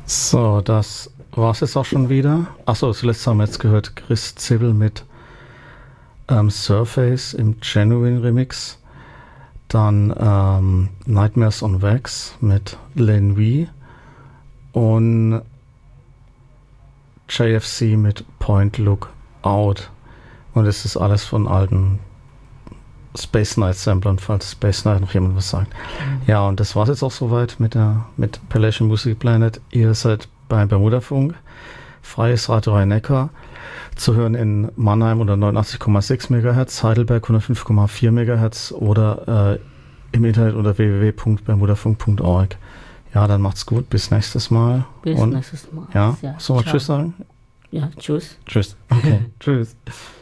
So, das war's jetzt auch schon wieder. Achso, zuletzt haben wir jetzt gehört Chris Zibbel mit Surface im Genuine Remix. Dann Nightmares on Wax mit Len Wee und JFC mit Point Look Out. Und das ist alles von alten Space Night Samplern, falls Space Night noch jemand was sagt. Ja, und das war's jetzt auch soweit mit Appalachian Music Planet. Ihr seid beim Bermudafunk, freies Radio Rhein-Neckar, zu hören in Mannheim unter 89,6 MHz, Heidelberg 105,4 MHz oder im Internet unter www.bermudafunk.org. Ja, dann macht's gut, bis nächstes Mal. Bis nächstes Mal. Ja, so mal Tschüss sagen? Ja, tschüss. Tschüss. Okay, tschüss.